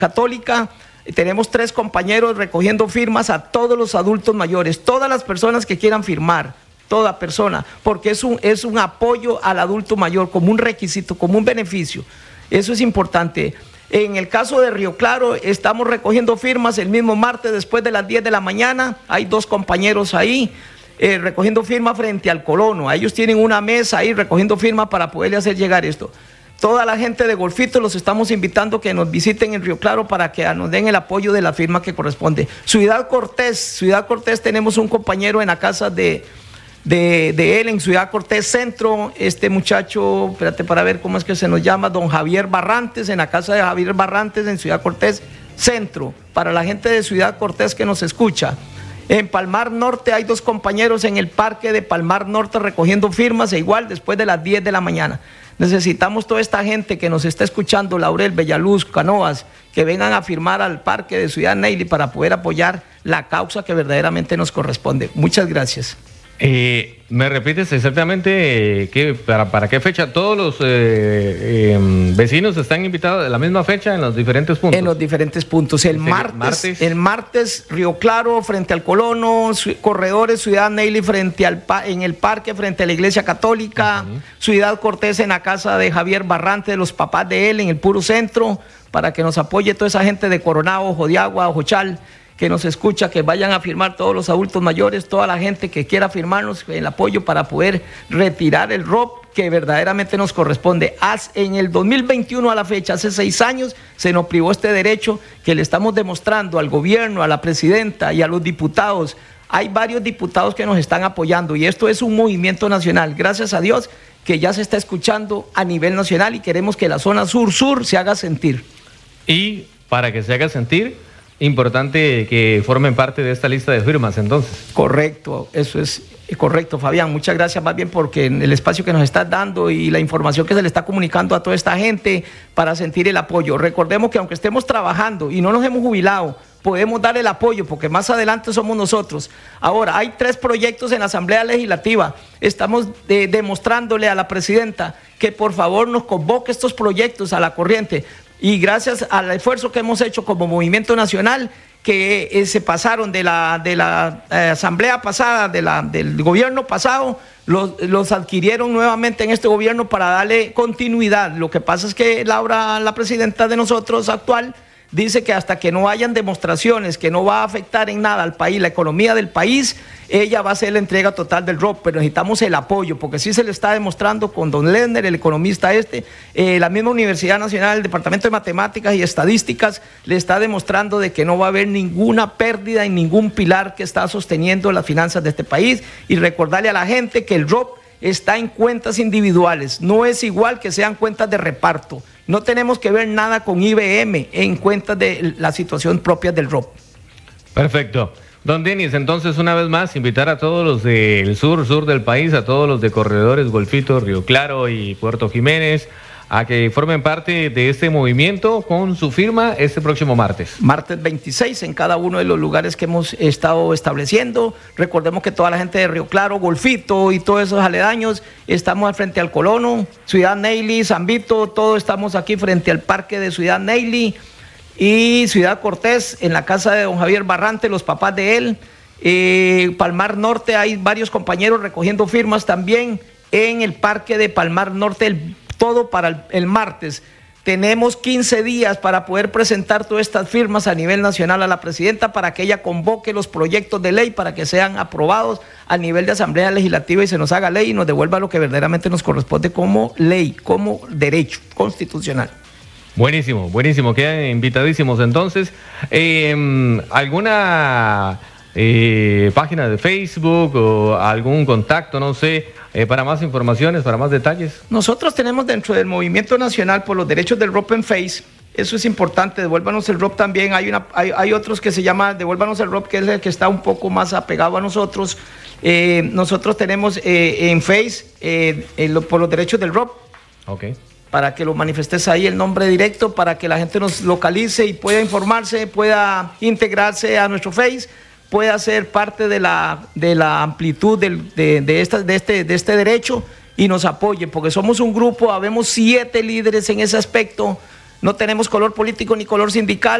Católica. Tenemos 3 compañeros recogiendo firmas a todos los adultos mayores, todas las personas que quieran firmar, toda persona, porque es un apoyo al adulto mayor como un requisito, como un beneficio. Eso es importante. En el caso de Río Claro, estamos recogiendo firmas el mismo martes después de las 10 de la mañana. Hay 2 compañeros ahí recogiendo firmas frente al Colono. Ellos tienen una mesa ahí recogiendo firmas para poderle hacer llegar esto. Toda la gente de Golfito los estamos invitando que nos visiten en Río Claro para que nos den el apoyo de la firma que corresponde. Ciudad Cortés tenemos un compañero en la casa de él en Ciudad Cortés Centro, este muchacho, espérate para ver cómo es que se nos llama, don Javier Barrantes, en la casa de Javier Barrantes en Ciudad Cortés Centro, para la gente de Ciudad Cortés que nos escucha. En Palmar Norte hay 2 compañeros en el parque de Palmar Norte recogiendo firmas, igual después de las 10 de la mañana. Necesitamos toda esta gente que nos está escuchando, Laurel, Bellaluz, Canoas, que vengan a firmar al parque de Ciudad Neyli para poder apoyar la causa que verdaderamente nos corresponde. Muchas gracias. ¿Me repites exactamente para qué fecha? ¿Todos los vecinos están invitados a la misma fecha en los diferentes puntos? En los diferentes puntos. El martes Río Claro frente al Colono, Corredores Ciudad Neyli en el parque frente a la Iglesia Católica, Ciudad Cortés en la casa de Javier Barrante, de los papás de él, en el puro centro, para que nos apoye toda esa gente de Coronado, Ojo de Agua, Ojochal, que nos escucha, que vayan a firmar todos los adultos mayores, toda la gente que quiera firmarnos el apoyo para poder retirar el ROP que verdaderamente nos corresponde. En el 2021 a la fecha, hace 6 años, se nos privó este derecho que le estamos demostrando al gobierno, a la presidenta y a los diputados. Hay varios diputados que nos están apoyando y esto es un movimiento nacional, gracias a Dios, que ya se está escuchando a nivel nacional y queremos que la zona sur-sur se haga sentir. Y para que se haga sentir, importante que formen parte de esta lista de firmas, entonces. Correcto, eso es correcto, Fabián. Muchas gracias más bien porque el espacio que nos estás dando y la información que se le está comunicando a toda esta gente para sentir el apoyo. Recordemos que aunque estemos trabajando y no nos hemos jubilado, podemos dar el apoyo porque más adelante somos nosotros. Ahora, hay 3 proyectos en la Asamblea Legislativa. Estamos demostrándole a la presidenta que por favor nos convoque estos proyectos a la corriente. Y gracias al esfuerzo que hemos hecho como Movimiento Nacional, que se pasaron de la asamblea pasada, del gobierno pasado, los adquirieron nuevamente en este gobierno para darle continuidad. Lo que pasa es que Laura, la presidenta de nosotros actual, dice que hasta que no hayan demostraciones que no va a afectar en nada al país, la economía del país, ella va a hacer la entrega total del ROP, pero necesitamos el apoyo, porque sí se le está demostrando con don Lerner, el economista la misma Universidad Nacional, el Departamento de Matemáticas y Estadísticas, le está demostrando de que no va a haber ninguna pérdida en ningún pilar que está sosteniendo las finanzas de este país, y recordarle a la gente que el ROP está en cuentas individuales, no es igual que sean cuentas de reparto. No tenemos que ver nada con IBM en cuentas de la situación propia del ROP. Perfecto. Don Denis, entonces una vez más invitar a todos los del sur del país, a todos los de Corredores, Golfito, Río Claro y Puerto Jiménez, a que formen parte de este movimiento con su firma este próximo martes. Martes 26 en cada uno de los lugares que hemos estado estableciendo. Recordemos que toda la gente de Río Claro, Golfito y todos esos aledaños, estamos frente al Colono, Ciudad Neyli, San Vito, todos estamos aquí frente al parque de Ciudad Neyli y Ciudad Cortés, en la casa de don Javier Barrante, los papás de él. Palmar Norte, hay varios compañeros recogiendo firmas también en el parque de Palmar Norte, todo para el martes. Tenemos 15 días para poder presentar todas estas firmas a nivel nacional a la presidenta para que ella convoque los proyectos de ley para que sean aprobados a nivel de Asamblea Legislativa y se nos haga ley y nos devuelva lo que verdaderamente nos corresponde como ley, como derecho constitucional. Buenísimo, buenísimo, quedan invitadísimos entonces. ¿Alguna página de Facebook o algún contacto, no sé, para más informaciones, para más detalles? Nosotros tenemos dentro del Movimiento Nacional por los Derechos del ROP en Face, eso es importante, Devuélvanos el ROP también, hay otros que se llama Devuélvanos el ROP, que es el que está un poco más apegado a nosotros. Nosotros tenemos en Face por los derechos del ROP. Ok. Para que lo manifestes ahí el nombre directo, para que la gente nos localice y pueda informarse, pueda integrarse a nuestro Face, pueda ser parte de la amplitud de este derecho y nos apoye, porque somos un grupo, habemos 7 líderes en ese aspecto, no tenemos color político ni color sindical.